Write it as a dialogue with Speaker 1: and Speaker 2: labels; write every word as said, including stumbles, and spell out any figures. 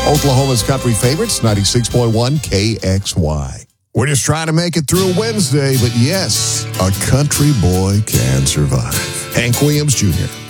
Speaker 1: Oklahoma's country favorites, ninety-six point one K X Y. We're just trying to make it through Wednesday, but yes, a country boy can survive. Hank Williams Junior